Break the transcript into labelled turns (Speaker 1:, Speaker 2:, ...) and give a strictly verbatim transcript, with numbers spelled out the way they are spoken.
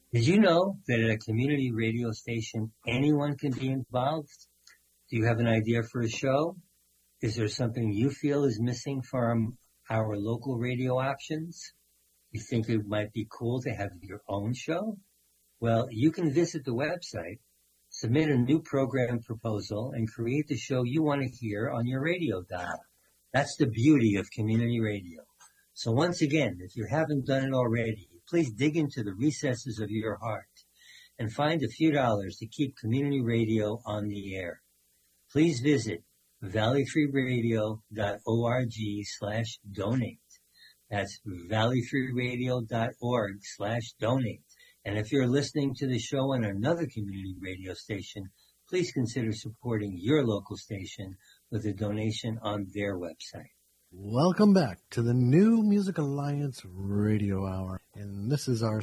Speaker 1: Did you know that at a community radio station, anyone can be involved? Do you have an idea for a show? Is there something you feel is missing from our local radio options? You think it might be cool to have your own show? Well, you can visit the website, submit a new program proposal, and create the show you want to hear on your radio dial. That's the beauty of community radio. So once again, if you haven't done it already, please dig into the recesses of your heart and find a few dollars to keep community radio on the air. Please visit valleyfreeradio.org slash donate. That's valleyfreeradio.org slash donate. And if you're listening to the show on another community radio station, please consider supporting your local station with a donation on their website.
Speaker 2: Welcome back to the New Music Alliance Radio Hour, and this is our